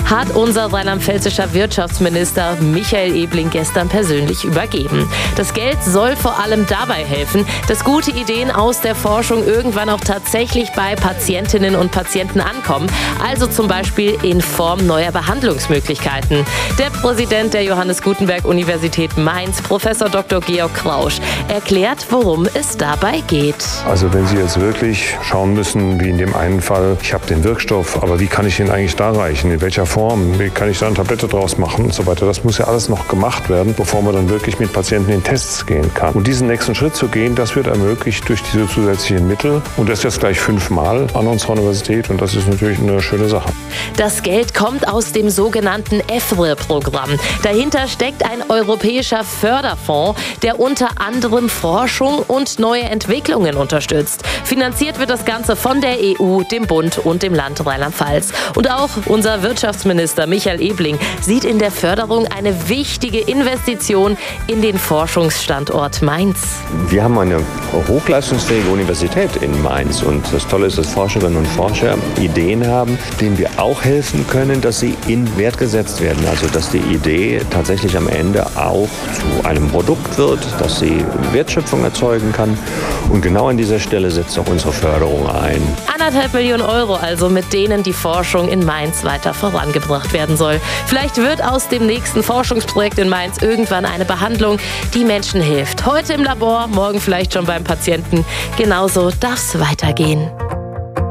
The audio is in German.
hat unser rheinland-pfälzischer Wirtschaftsminister Michael Ebling gestern persönlich übergeben. Das Geld soll vor allem dabei helfen, dass gute Ideen aus der Forschung irgendwann auch tatsächlich bei Patientinnen und Patienten ankommen, also zum Beispiel in Form neuer Behandlungsmöglichkeiten. Der Präsident der Johannes Gutenberg Universität Mainz, Professor Dr. Georg Krausch, erklärt, worum es dabei geht. Also wenn Sie jetzt wirklich schauen müssen, wie in dem einen Fall, ich habe den Wirkstoff, aber wie kann ich ihn eigentlich da reichen? In welcher Form? Wie kann ich da eine Tablette draus machen und so weiter? Das muss ja alles noch gemacht werden, bevor man dann wirklich mit Patienten in Tests gehen kann. Und diesen nächsten Schritt zu gehen, das wird ermöglicht durch diese zusätzlichen Mittel. Und das jetzt gleich 5-mal an unserer Universität. Und das ist natürlich eine schöne Sache. Das Geld kommt aus dem sogenannten EFRE-Programm. Dahinter steckt ein europäischer Förderfonds, der unter anderem Forschung und neue Entwicklungen unterstützt. Finanziert wird das Ganze von der EU, dem Bund und dem Land Rheinland-Pfalz. Und auch unser Wirtschaftsminister Michael Ebling sieht in der Förderung eine wichtige Investition in den Forschungsstandort Mainz. Wir haben eine hochleistungsfähige Universität in Mainz. Und das Tolle ist, dass Forscherinnen und Forscher Ideen haben, denen wir auch helfen können, dass sie in Wert gesetzt werden. Also dass die Idee tatsächlich am Ende auch zu einem Produkt wird, dass sie Wertschöpfung erzeugen kann. Und genau an dieser Stelle setzt auch unsere Förderung ein. 1,5 Millionen Euro also, mit denen die Forschung in Mainz weiter vorangebracht werden soll. Vielleicht wird aus dem nächsten Forschungsprojekt in Mainz irgendwann eine Behandlung, die Menschen hilft. Heute im Labor, morgen vielleicht schon beim Patienten. Genauso darf es weitergehen.